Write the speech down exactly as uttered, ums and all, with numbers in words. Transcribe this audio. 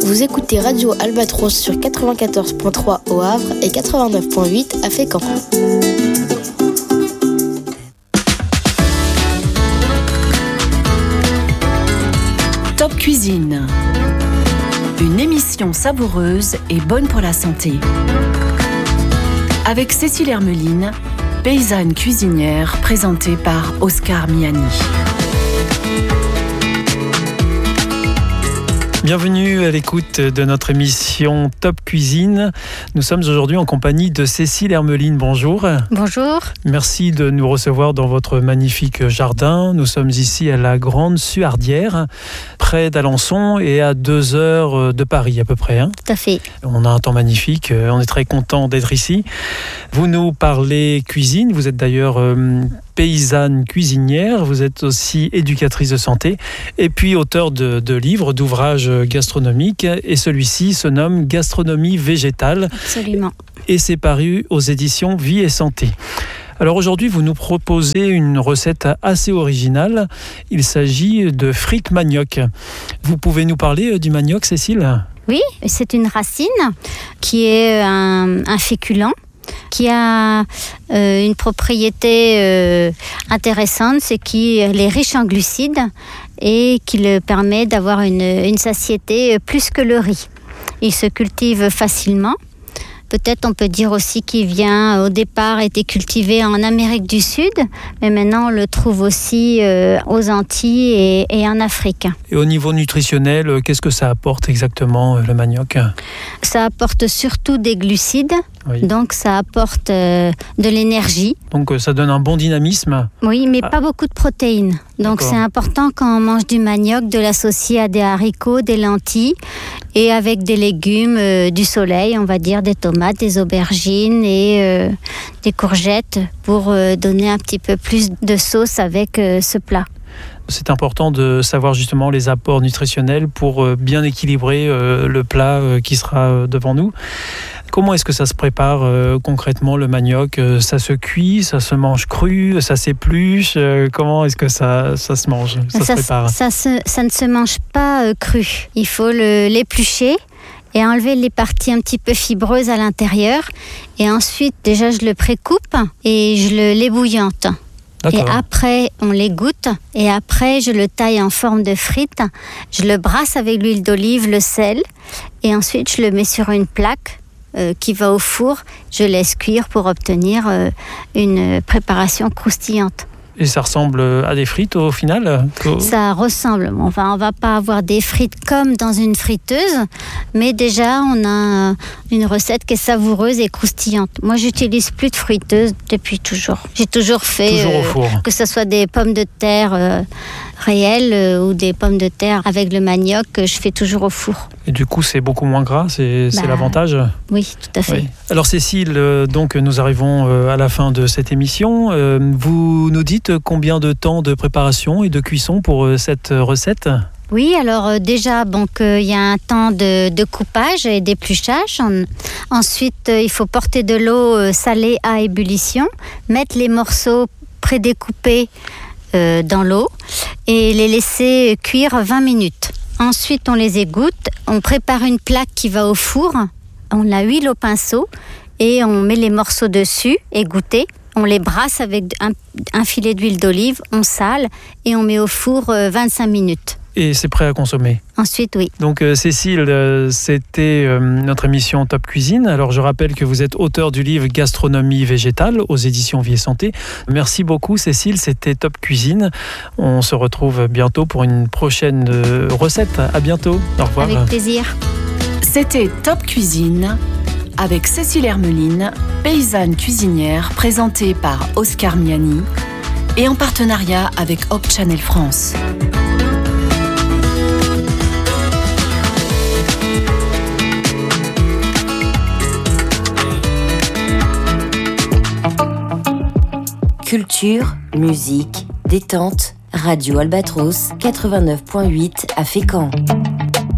Vous écoutez Radio Albatros sur quatre-vingt-quatorze virgule trois au Havre et quatre-vingt-neuf virgule huit à Fécamp. Top Cuisine. Une émission savoureuse et bonne pour la santé. Avec Cécile Hermeline, paysanne cuisinière, présentée par Oscar Miani. Bienvenue à l'écoute de notre émission Top Cuisine. Nous sommes aujourd'hui en compagnie de Cécile Hermeline. Bonjour. Bonjour. Merci de nous recevoir dans votre magnifique jardin. Nous sommes ici à la Grande Suardière, près d'Alençon et à deux heures de Paris à peu près. Hein. Tout à fait. On a un temps magnifique. On est très content d'être ici. Vous nous parlez cuisine. Vous êtes d'ailleurs euh, paysanne cuisinière. Vous êtes aussi éducatrice de santé et puis auteur de, de livres, d'ouvrages gastronomique et celui-ci se nomme Gastronomie végétale. Absolument. Et c'est paru aux éditions Vie et Santé. Alors aujourd'hui, vous nous proposez une recette assez originale. Il s'agit de frites manioc. Vous pouvez nous parler du manioc, Cécile ? Oui, c'est une racine qui est un, un féculent qui a euh, une propriété euh, intéressante, c'est qu'il est riche en glucides et qui le permet d'avoir une, une satiété plus que le riz. Il se cultive facilement. Peut-être on peut dire aussi qu'il vient, au départ, était cultivé en Amérique du Sud, mais maintenant on le trouve aussi euh, aux Antilles et, et en Afrique. Et au niveau nutritionnel, qu'est-ce que ça apporte exactement, le manioc ? Ça apporte surtout des glucides, oui. Donc ça apporte euh, de l'énergie. Donc ça donne un bon dynamisme ? Oui, mais ah. pas beaucoup de protéines. Donc D'accord. C'est important quand on mange du manioc de l'associer à des haricots, des lentilles et avec des légumes euh, du soleil, on va dire des tomates, des aubergines et euh, des courgettes pour euh, donner un petit peu plus de sauce avec euh, ce plat. C'est important de savoir justement les apports nutritionnels pour euh, bien équilibrer euh, le plat euh, qui sera euh, devant nous. Comment est-ce que ça se prépare euh, concrètement le manioc ? Ça se cuit, ça se mange cru, ça s'épluche. Euh, comment est-ce que ça, ça se mange, ça, ça se prépare ? ça, se, ça ne se mange pas euh, cru. Il faut le, l'éplucher et enlever les parties un petit peu fibreuses à l'intérieur. Et ensuite, déjà, je le précoupe et je le l'ébouillante. D'accord. Et après, on l'égoutte. Et après, je le taille en forme de frites. Je le brasse avec l'huile d'olive, le sel. Et ensuite, je le mets sur une plaque euh, qui va au four. Je laisse cuire pour obtenir euh, une préparation croustillante. Et ça ressemble à des frites au final ? Ça ressemble. Enfin, on ne va pas avoir des frites comme dans une friteuse, mais déjà, on a une recette qui est savoureuse et croustillante. Moi, j'utilise plus de friteuse depuis toujours. J'ai toujours fait, toujours au four. Euh, que ce soit des pommes de terre euh, réelles euh, ou des pommes de terre avec le manioc, je fais toujours au four. Et du coup, c'est beaucoup moins gras, c'est, bah, c'est l'avantage ? Oui, tout à fait. Oui. Alors Cécile, euh, donc nous arrivons euh, à la fin de cette émission. Euh, vous nous dites combien de temps de préparation et de cuisson pour euh, cette recette ? Oui, alors euh, déjà, donc il euh, y a un temps de, de coupage et d'épluchage. On, ensuite, euh, il faut porter de l'eau euh, salée à ébullition, mettre les morceaux prédécoupés euh, dans l'eau et les laisser cuire vingt minutes. Ensuite, on les égoutte, on prépare une plaque qui va au four, on la huile au pinceau et on met les morceaux dessus, égouttés. On les brasse avec un, un filet d'huile d'olive, on sale et on met au four euh, vingt-cinq minutes. Et c'est prêt à consommer. Ensuite, oui. Donc euh, Cécile, euh, c'était euh, notre émission Top Cuisine. Alors je rappelle que vous êtes auteur du livre Gastronomie végétale aux éditions Vie et Santé. Merci beaucoup Cécile, c'était Top Cuisine. On se retrouve bientôt pour une prochaine euh, recette. À bientôt. Au revoir. Avec plaisir. C'était Top Cuisine avec Cécile Hermeline, paysanne cuisinière, présentée par Oscar Miani et en partenariat avec Hope Channel France. Culture, musique, détente, Radio Albatros quatre-vingt-neuf virgule huit à Fécamp.